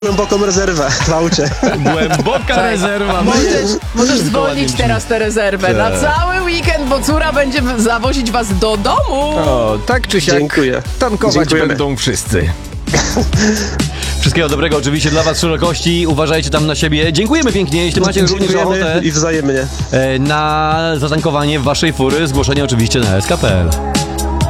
Głęboką rezerwę w aucie. Głęboka rezerwa. Możesz zwolnić teraz tę rezerwę na cały weekend, bo córa będzie zawozić was do domu. O, tak czy siak Dziękuję. tankować Dziękujemy. będą wszyscy. Wszystkiego dobrego oczywiście dla was szerokości. Uważajcie tam na siebie. Dziękujemy pięknie. Jeśli macie również Dziękujemy ochotę i wzajemnie. na zatankowanie waszej fury, zgłoszenie oczywiście na sk.pl.